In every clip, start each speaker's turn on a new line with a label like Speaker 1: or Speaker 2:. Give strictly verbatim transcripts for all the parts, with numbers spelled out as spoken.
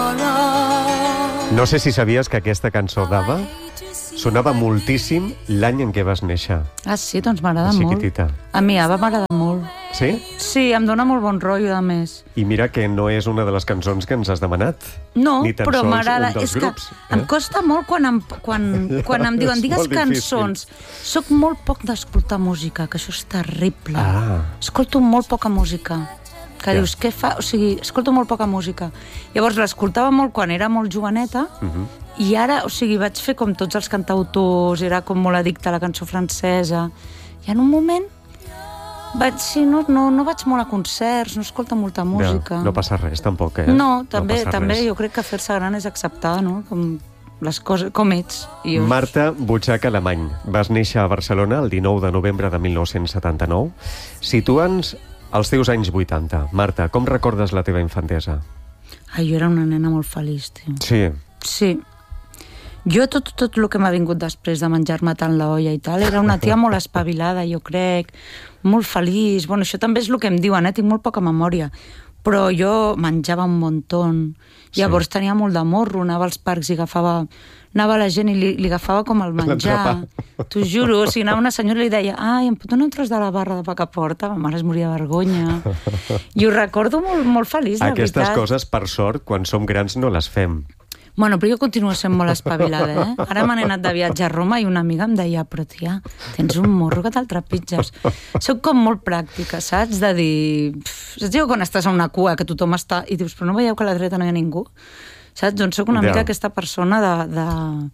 Speaker 1: No sé si sabies que aquesta cançó d'Ava sonava moltíssim l'any en què vas néixer.
Speaker 2: Ah, sí? Doncs m'agrada molt.
Speaker 1: Xiquitita.
Speaker 2: A mi Ava m'agrada molt.
Speaker 1: Sí?
Speaker 2: Sí, em dona molt bon rotllo, a més.
Speaker 1: I mira que no és una de les cançons que ens has demanat.
Speaker 2: No,
Speaker 1: Ni tan
Speaker 2: però
Speaker 1: sols
Speaker 2: m'agrada.
Speaker 1: un dels
Speaker 2: És
Speaker 1: grups,
Speaker 2: que
Speaker 1: eh?
Speaker 2: em costa molt quan em, quan, quan em diuen
Speaker 1: És
Speaker 2: digues
Speaker 1: molt difícil.
Speaker 2: cançons. Soc molt poc d'escoltar música, que això és terrible.
Speaker 1: Ah.
Speaker 2: Escolto molt poca música. Que
Speaker 1: Ja.
Speaker 2: dius, què fa? O sigui, escolto molt poca música. Llavors l'escoltava molt quan era molt joveneta,
Speaker 1: Uh-huh.
Speaker 2: i ara, o sigui, vaig fer com tots els cantautors, era com molt addicta a la cançó francesa, i en un moment vaig, sí, no, no, no vaig molt a concerts, no escolto molta música.
Speaker 1: Ja, no passa res, tampoc, eh?
Speaker 2: No, també,
Speaker 1: passa
Speaker 2: també
Speaker 1: res.
Speaker 2: jo crec que fer-se gran és acceptar, no? Com les coses, com ets. I jo...
Speaker 1: Marta Butxac Alemany, vas néixer a Barcelona el dinou de novembre de mil nou-cents setanta-nou. Situa'ns als teus anys vuitanta. Marta, com recordes la teva infantesa?
Speaker 2: Ai, jo era una nena molt feliç, tio.
Speaker 1: Sí.
Speaker 2: Sí. Jo tot, tot el que m'ha vingut després de menjar-me tant la olla i tal, era una tia molt espavilada, jo crec, molt feliç. Bueno, això també és el que em diuen, eh? Tinc molt poca memòria. Però jo menjava un muntón. Llavors tenia molt de morro, anava als parcs i agafava... Anava la gent i li, li agafava com el menjar. T'ho juro, o sigui, anava una senyora i li deia ai, em pot donar un tros de la barra de pa que porta? Ma mare es moria de vergonya. I ho recordo molt, molt feliç, la
Speaker 1: Aquestes
Speaker 2: veritat.
Speaker 1: coses, per sort, quan som grans no les fem.
Speaker 2: Bueno, però jo continuo sent molt espavilada, eh? Ara m'han anat de viatge a Roma i una amiga em deia però tia, tens un morro que te'l trepitges. Soc com molt pràctica, saps? De dir... Pff, saps quan estàs a una cua que tothom està... I dius, però no veieu que a la dreta no hi ha ningú? Saps? Doncs soc una
Speaker 1: Ja.
Speaker 2: mica aquesta persona de... de...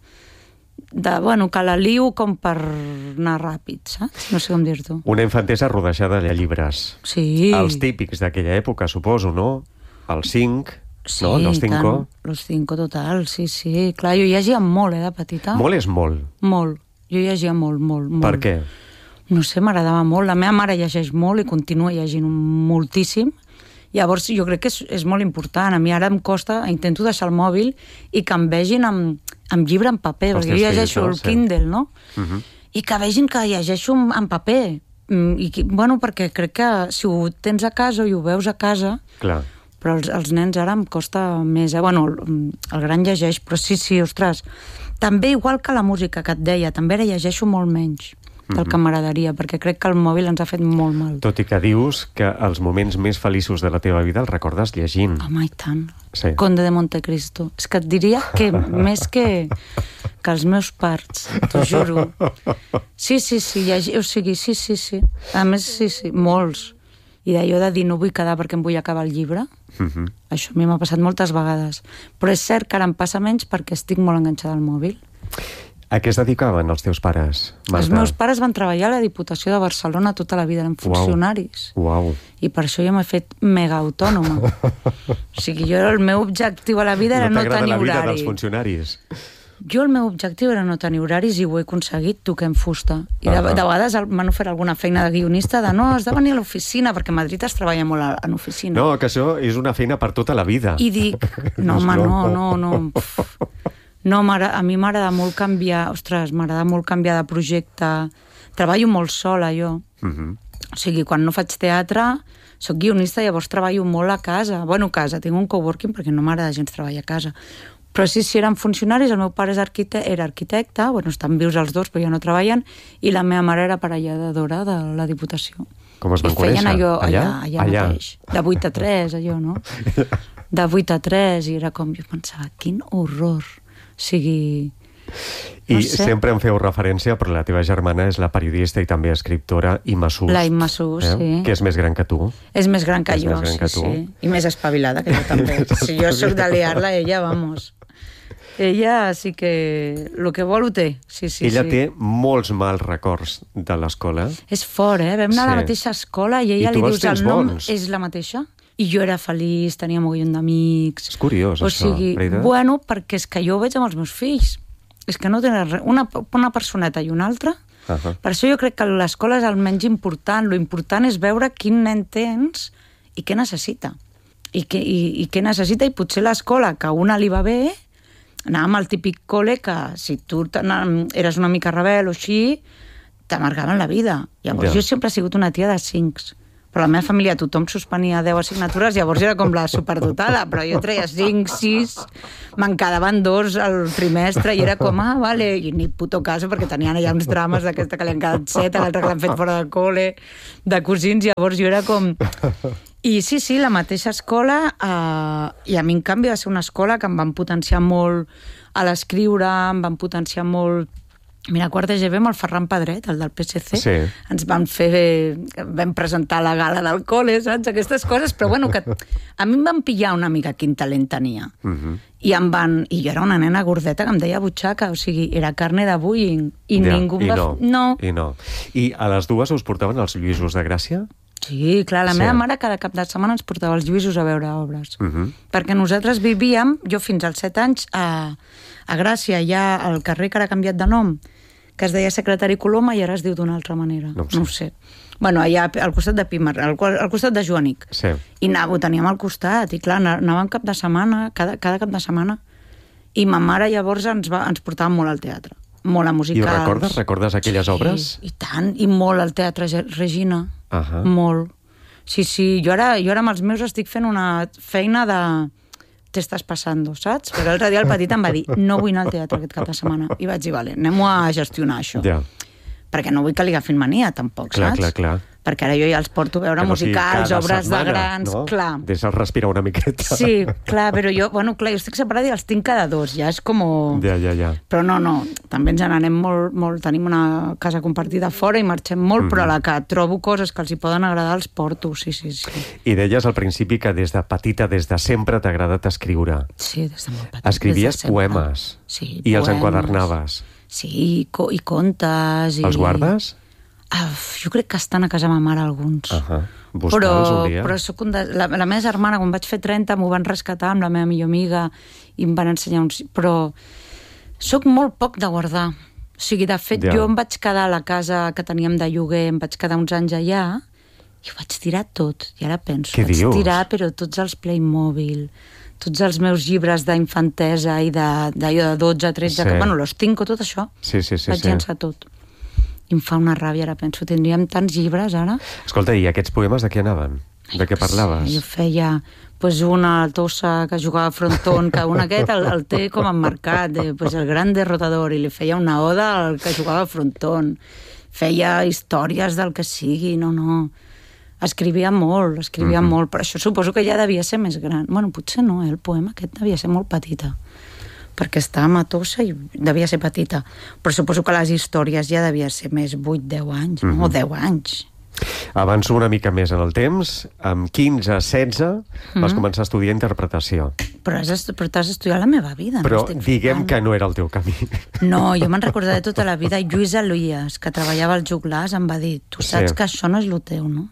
Speaker 2: de, bueno, que la liu com per anar ràpid, saps? No sé com dir-t'ho.
Speaker 1: Una infantesa rodejada de llibres.
Speaker 2: Sí.
Speaker 1: Els típics d'aquella època, suposo, no? Els cinc,
Speaker 2: Sí,
Speaker 1: no? Los cinco.
Speaker 2: tant. Los cinco, total, sí, sí. Clar, jo llegia molt, eh, de petita.
Speaker 1: Molt és molt.
Speaker 2: Molt. Jo llegia molt, molt, molt.
Speaker 1: Per què?
Speaker 2: No sé, m'agradava molt. La meva mare llegeix molt i continua llegint moltíssim. Llavors, jo crec que és, és molt important. A mi ara em costa, intento deixar el mòbil i que em vegin amb, amb llibre en paper,
Speaker 1: Els
Speaker 2: perquè jo
Speaker 1: teus
Speaker 2: llegeixo
Speaker 1: fills, no?
Speaker 2: el Kindle, no?
Speaker 1: Uh-huh.
Speaker 2: I que vegin que llegeixo en paper. Mm, I, que- bueno, perquè crec que si ho tens a casa i ho veus a casa,
Speaker 1: Clar.
Speaker 2: però els, els nens ara em costa més, eh? Bueno, el, el gran llegeix, però sí, sí, ostres, també igual que la música que et deia, també ara llegeixo molt menys del que m'agradaria, perquè crec que el mòbil ens ha fet molt mal.
Speaker 1: Tot i que dius que els moments més feliços de la teva vida els recordes llegint.
Speaker 2: Home, i tant.
Speaker 1: Sí.
Speaker 2: Conde de Montecristo. És que et diria que més que, que els meus parts, t'ho juro. Sí, sí, sí, llegi... o sigui, sí, sí, sí. A més, sí, sí, molts. I d'allò de dir no vull quedar perquè em vull acabar el llibre,
Speaker 1: Uh-huh.
Speaker 2: això a mi m'ha passat moltes vegades. Però és cert que ara em passa menys perquè estic molt enganxada al mòbil.
Speaker 1: A què es dedicaven els teus pares, Marta?
Speaker 2: Els meus pares van treballar a la Diputació de Barcelona tota la vida, eren funcionaris.
Speaker 1: Uau.
Speaker 2: I per això jo m'he fet mega autònoma. O sigui, jo el meu objectiu a la vida era
Speaker 1: no
Speaker 2: no,
Speaker 1: t'agrada
Speaker 2: tenir
Speaker 1: la vida
Speaker 2: horari.
Speaker 1: dels funcionaris?
Speaker 2: Jo el meu objectiu era no tenir horaris i ho he aconseguit toquem fusta. I de,
Speaker 1: Ah.
Speaker 2: de vegades m'han ofert alguna feina de guionista de no, has de venir a l'oficina, perquè a Madrid es treballa molt a, en oficina.
Speaker 1: No, que això és una feina per tota la vida.
Speaker 2: I dic, no, home, no, no, no. Pff. No, a mi m'agrada molt canviar, ostres, m'agrada molt canviar de projecte. Treballo molt sola, jo.
Speaker 1: Uh-huh.
Speaker 2: O sigui, quan no faig teatre, soc guionista, llavors treballo molt a casa. Bueno, a casa, tinc un coworking perquè no m'agrada gens treballar a casa. Però sí, sí, eren funcionaris, el meu pare és arquite era arquitecte, bueno, estan vius els dos, però ja no treballen, i la meva mare era parelladora de la Diputació.
Speaker 1: Com es van
Speaker 2: I feien
Speaker 1: conèixer?
Speaker 2: allò, allà,
Speaker 1: Allà?
Speaker 2: allà,
Speaker 1: Allà?
Speaker 2: mateix. De vuit a tres, allò, no? De vuit a tres, i era com, jo pensava, quin horror. O sigui...
Speaker 1: I
Speaker 2: no sé.
Speaker 1: sempre em feu referència, però la teva germana és la periodista i també escriptora Imma Sust.
Speaker 2: La Imma Sust, sí.
Speaker 1: Que és més gran que tu.
Speaker 2: És més gran que
Speaker 1: És
Speaker 2: jo,
Speaker 1: més gran
Speaker 2: sí,
Speaker 1: que tu.
Speaker 2: sí. I més espavilada que jo també. Si jo sóc de liar-la, ella, vamos. Ella sí que... El que vol ho té. Sí, sí,
Speaker 1: Ella
Speaker 2: sí.
Speaker 1: té molts mals records de l'escola.
Speaker 2: És fort, eh? Vam anar a la
Speaker 1: Sí.
Speaker 2: mateixa escola i ella
Speaker 1: I tu
Speaker 2: li
Speaker 1: els
Speaker 2: dius
Speaker 1: tens
Speaker 2: el nom
Speaker 1: bons.
Speaker 2: és la mateixa. I jo era feliç, tenia mogollon d'amics.
Speaker 1: És curiós,
Speaker 2: o
Speaker 1: això,
Speaker 2: sigui,
Speaker 1: veritat?
Speaker 2: bueno, perquè és que jo ho veig amb els meus fills. És que no tenen res. Una, una personeta i una altra.
Speaker 1: Uh-huh.
Speaker 2: Per això jo crec que l'escola és el menys important. Lo important és veure quin nen tens i què necessita. I, que, i, i què necessita, i potser l'escola, que a una li va bé, anàvem al típic col·le que si tu eres una mica rebel o així, t'amargaven la vida. Llavors
Speaker 1: Ja.
Speaker 2: jo sempre he sigut una tia de cincs. Però la meva família, tothom suspenia deu assignatures, llavors era com la superdotada, però jo treia cinc, sis, me'n quedaven dos al trimestre, i era com, ah, vale, i ni puto caso, perquè tenien allà uns drames d'aquesta que li han quedat set, l'altre que l'han fet fora del col·le, de cosins, llavors jo era com... I sí, sí, la mateixa escola, eh, i a mi, en canvi, va ser una escola que em van potenciar molt a l'escriure, em van potenciar molt... Mira, a quart de G B amb el Ferran Pedret, el del P S C, sí. Ens van fer... vam presentar la gala del col·le, saps? Aquestes coses, però bueno, que a mi em van pillar una mica quin talent tenia. Uh-huh. I em van... I jo era una nena gordeta que em deia butxaca, o sigui, era carne de bullying, i ja, ningú em va...
Speaker 1: No, no. I no. I a les dues us portaven els Lluïsos de Gràcia?
Speaker 2: Sí, clar, la sí. meva mare cada cap de setmana ens portava els Lluïsos a veure obres. Uh-huh. Perquè nosaltres vivíem, jo fins als set anys, a, a Gràcia, ja al carrer que ara ha canviat de nom, que es deia Secretari Coloma i ara es diu d'una altra manera. No ho sé. No ho sé. Bueno, allà al costat de Pimar, al, al costat de Joanic.
Speaker 1: Sí.
Speaker 2: I anava, ho teníem al costat, i clar, anàvem cap de setmana, cada, cada cap de setmana. I ma mare llavors ens, va, ens portava molt al teatre, molt a musicals.
Speaker 1: I ho recordes? Recordes aquelles
Speaker 2: sí,
Speaker 1: obres?
Speaker 2: I tant, i molt al Teatre Regina. Uh-huh. Molt. Sí, sí, jo ara, jo ara amb els meus estic fent una feina de... t'estàs passant, saps? Però l'altre dia el petit em va dir, no vull anar al teatre aquest cap de setmana. I vaig dir, vale, anem-ho a gestionar, això. Ja. Perquè no vull que li agafin mania, tampoc,
Speaker 1: clar,
Speaker 2: saps?
Speaker 1: Clar, clar, clar.
Speaker 2: Perquè ara jo ja els porto a veure que no musicals, obres setmana, de grans, no? Clar.
Speaker 1: Deixa'ls respirar una miqueta.
Speaker 2: Sí, clar, però jo, bueno, clar, jo estic separada i els tinc cada dos, ja és com...
Speaker 1: Ja, ja, ja.
Speaker 2: Però no, no, també ens n'anem molt, molt, tenim una casa compartida fora i marxem molt, mm-hmm. però a la que trobo coses que els hi poden agradar els porto, sí, sí, sí.
Speaker 1: I deies al principi que des de petita, des de sempre t'ha agradat escriure.
Speaker 2: Sí, des de molt petita.
Speaker 1: Escrivies poemes.
Speaker 2: Sí,
Speaker 1: i poemes. Els enquadernaves.
Speaker 2: Sí, i, co i contes. I...
Speaker 1: Els guardes?
Speaker 2: Uf, jo crec que estan a casa ma mare alguns.
Speaker 1: Uh-huh. Busca'ls un dia.
Speaker 2: Però soc un de... la, la meva germana, quan vaig fer trenta, m'ho van rescatar amb la meva millor amiga i em van ensenyar uns... Però soc molt poc de guardar. O sigui, de fet, ja. jo em vaig quedar a la casa que teníem de lloguer, em vaig quedar uns anys allà i ho vaig tirar tot. I ara penso,
Speaker 1: Què
Speaker 2: vaig
Speaker 1: dius?
Speaker 2: tirar però tots els Playmobil, tots els meus llibres d'infantesa i de, d'allò de dotze, tretze, sí. que, bueno, los cinco, tot això.
Speaker 1: Sí, sí, sí.
Speaker 2: Vaig
Speaker 1: sí.
Speaker 2: llençar tot. I em fa una ràbia, ara penso, tindríem tants llibres ara.
Speaker 1: Escolta, i aquests poemes de què anaven? De què parlaves?
Speaker 2: Sí, jo feia pues, una tossa que jugava a frontón, que un aquest el, el té com emmarcat, de, pues, el gran derrotador, i li feia una oda al que jugava a frontón. Feia històries del que sigui, no, no. Escrivia molt, escrivia mm-hmm. molt, però això suposo que ja devia ser més gran. Bueno, potser no, eh? El poema aquest devia ser molt petita, perquè estava matossa i devia ser petita. Però suposo que les històries ja devia ser més vuit deu anys, no? Mm-hmm. O deu anys.
Speaker 1: Avanço una mica més en el temps. Amb quinze, setze mm-hmm. vas començar a estudiar interpretació.
Speaker 2: Però has, però t'has estudiat la meva vida.
Speaker 1: Però
Speaker 2: no
Speaker 1: diguem que no era el teu camí.
Speaker 2: No, jo me'n recordaré tota la vida. Lluïsa Luies, que treballava al Juglars, em va dir, tu saps sí. que això no és el teu, no?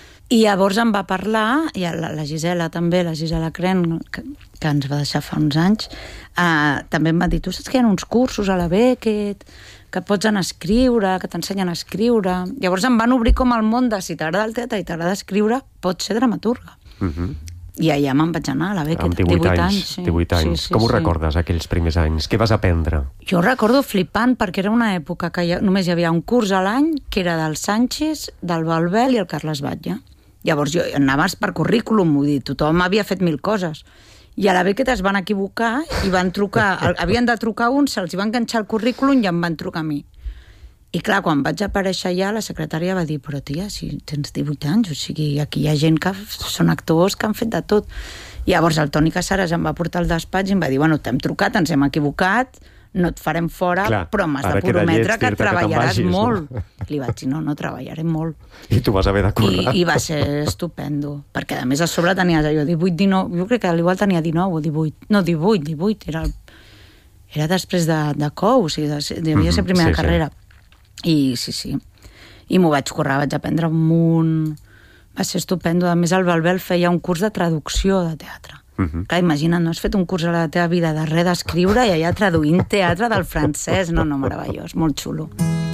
Speaker 2: I llavors em va parlar, i la, la Gisela també, la Gisela Cren, que, que ens va deixar fa uns anys, eh, també em va dir, tu saps que hi ha uns cursos a la Beckett, que pots anar a escriure, que t'ensenyen a escriure. Llavors em van obrir com el món de si t'agrada el teatre i t'agrada escriure, pots ser dramaturga. Uh-huh. I allà me'n vaig anar, a la Beckett,
Speaker 1: amb divuit anys. Sí. divuit anys. Sí, sí, com ho sí. recordes, aquells primers anys? Què vas aprendre?
Speaker 2: Jo recordo flipant, perquè era una època que ja, només hi havia un curs a l'any, que era del Sánchez, del Balbel i el Carles Batlle. Llavors jo anaves per currículum, vull dir, tothom havia fet mil coses. I a la Beckett es van equivocar i van trucar, havien de trucar uns, se'ls van enganxar el currículum i em van trucar a mi. I clar, quan vaig aparèixer allà, la secretària va dir, però tia, si tens divuit anys, o sigui, aquí hi ha gent que són actors que han fet de tot. I llavors el Toni Casares em va portar al despatx i em va dir, bueno, t'hem trucat, ens hem equivocat, no et farem fora, clar, però m'has de prometre que treballaràs que vagis, molt. No? Li vaig dir, no, no treballaré molt.
Speaker 1: I tu vas haver de currar.
Speaker 2: I, i va ser estupendo, perquè a més a sobre tenies allò divuit, dinou, jo crec que igual tenia dinou o divuit, no, divuit, divuit, era, era després de, de C O U, o sigui, de, devia ser primera sí, carrera. Sí. I sí, sí, i m'ho vaig currar, vaig aprendre un munt, va ser estupendo. A més el Balbel feia un curs de traducció de teatre. Uh-huh. Clar, imagina't, no has fet un curs a la teva vida de res d'escriure i allà traduint teatre del francès, no, no, meravellós, molt xulo.